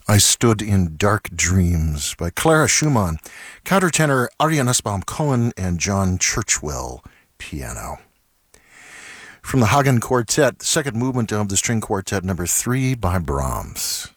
I Stood in Dark Dreams by Clara Schumann, countertenor Arya Nussbaum-Cohen, and John Churchwell, piano. From the Hagen Quartet, the second movement of the String Quartet number 3 by Brahms.